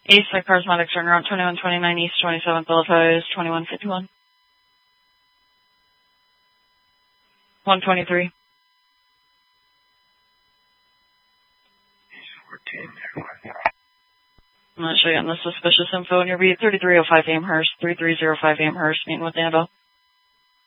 East, like Charismatic, turn around 2129 East, 27th Illinois, 2151. 123. 14. I'm not showing you on the suspicious info in your beat. 3305 Amherst, 3305 Amherst, meeting with Annabelle.